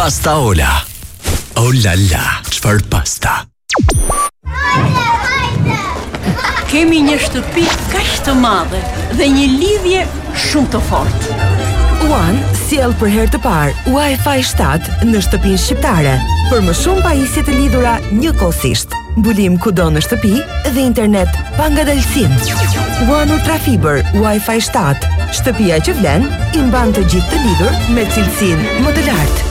Pasta Ola. Oh la la, çfarë pasta? Kemi një shtëpi kaq të madhe dhe një lidhje shumë të fortë. One sjell për herë të parë Wi-Fi 7 në shtëpinë shqiptare. Për më shumë pajisje të lidhura njëkohësisht. Mbulim kudo në shtëpi dhe internet pa ngadalësim. One Ultra Fiber Wi-Fi 7. Shtëpia që vlen i mban të gjithë të lidhur me cilësinë më të lartë.